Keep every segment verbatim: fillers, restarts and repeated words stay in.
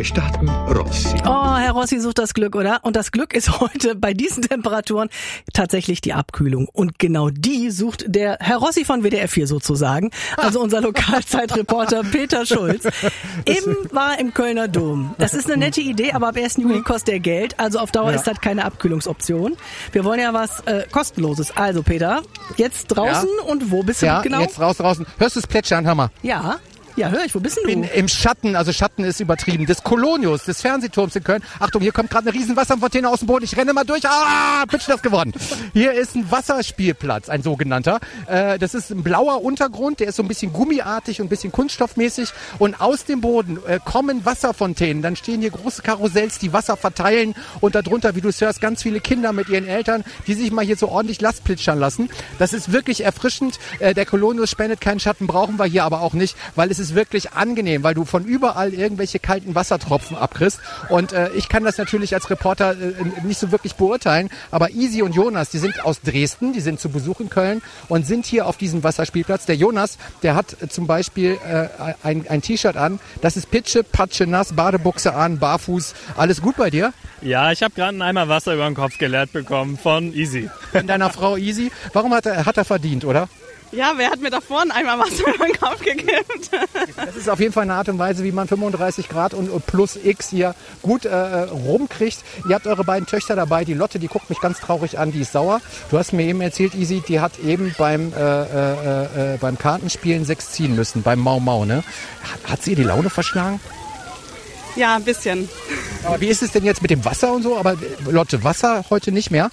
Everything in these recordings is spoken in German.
Gestatten Rossi. Oh, Herr Rossi sucht das Glück, oder? Und das Glück ist heute bei diesen Temperaturen tatsächlich die Abkühlung. Und genau die sucht der Herr Rossi von W D F vier sozusagen, also unser Lokalzeitreporter Peter Schulz. Eben war im Kölner Dom. Das ist eine nette Idee, aber ab ersten Juli kostet er Geld. Also auf Dauer ja. ist das keine Abkühlungsoption. Wir wollen ja was äh, Kostenloses. Also Peter, jetzt draußen ja. und wo bist du ja, genau? jetzt raus, draußen. Hörst du es plätschern, hör mal. Ja. Ja, hör ich, wo bist denn du? Ich bin im Schatten, also Schatten ist übertrieben, des Kolonius, des Fernsehturms in Köln. Achtung, hier kommt gerade eine riesen Wasserfontäne aus dem Boden. Ich renne mal durch. Ah, pitch das geworden. Hier ist ein Wasserspielplatz, ein sogenannter. Äh, das ist ein blauer Untergrund, der ist so ein bisschen gummiartig und ein bisschen kunststoffmäßig. Und aus dem Boden äh, kommen Wasserfontänen. Dann stehen hier große Karussells, die Wasser verteilen. Und darunter, wie du es hörst, ganz viele Kinder mit ihren Eltern, die sich mal hier so ordentlich Lastplitschern lassen. Das ist wirklich erfrischend. Äh, der Kolonius spendet keinen Schatten, brauchen wir hier aber auch nicht, weil es ist ist wirklich angenehm, weil du von überall irgendwelche kalten Wassertropfen abkriegst. Und äh, ich kann das natürlich als Reporter äh, nicht so wirklich beurteilen, aber Isi und Jonas, die sind aus Dresden, die sind zu Besuch in Köln und sind hier auf diesem Wasserspielplatz. Der Jonas, der hat äh, zum Beispiel äh, ein, ein T-Shirt an, das ist Pitsche, Patsche, nass, Badebuchse an, barfuß. Alles gut bei dir? Ja, ich habe gerade einen Eimer Wasser über den Kopf geleert bekommen von Isi. Von deiner Frau Isi. Warum hat er, hat er verdient, oder? Ja, wer hat mir davor einen Eimer Wasser über den Kopf gegeben? Das ist auf jeden Fall eine Art und Weise, wie man fünfunddreißig Grad und, und plus X hier gut äh, rumkriegt. Ihr habt eure beiden Töchter dabei. Die Lotte, die guckt mich ganz traurig an, die ist sauer. Du hast mir eben erzählt, Isi, die hat eben beim, äh, äh, äh, beim Kartenspielen sechs ziehen müssen, beim Mau Mau, ne? Hat, hat sie ihr die Laune verschlagen? Ja, ein bisschen. Aber wie ist es denn jetzt mit dem Wasser und so? Aber Lotte, Wasser heute nicht mehr?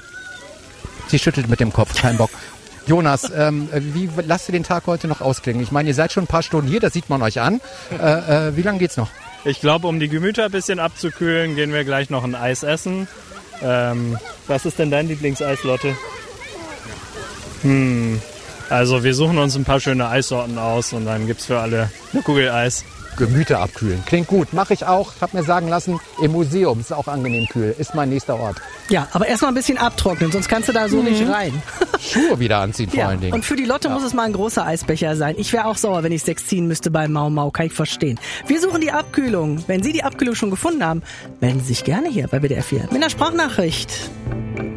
Sie schüttelt mit dem Kopf, kein Bock. Jonas, ähm, wie lasst ihr den Tag heute noch ausklingen? Ich meine, ihr seid schon ein paar Stunden hier, das sieht man euch an. Äh, äh, wie lange geht's noch? Ich glaube, um die Gemüter ein bisschen abzukühlen, gehen wir gleich noch ein Eis essen. Ähm, was ist denn dein Lieblingseis, Lotte? Hm, also wir suchen uns ein paar schöne Eissorten aus und dann gibt's für alle eine Kugel Eis. Gemüter abkühlen. Klingt gut. Mache ich auch. Hab mir sagen lassen, im Museum ist auch angenehm kühl. Ist mein nächster Ort. Ja, aber erstmal ein bisschen abtrocknen, sonst kannst du da so mhm. nicht rein. Schuhe wieder anziehen vor ja. allen Dingen. Und für die Lotte ja. muss es mal ein großer Eisbecher sein. Ich wäre auch sauer, wenn ich sechs ziehen müsste beim Mau Mau. Kann ich verstehen. Wir suchen die Abkühlung. Wenn Sie die Abkühlung schon gefunden haben, melden Sie sich gerne hier bei W D R vier mit einer Sprachnachricht.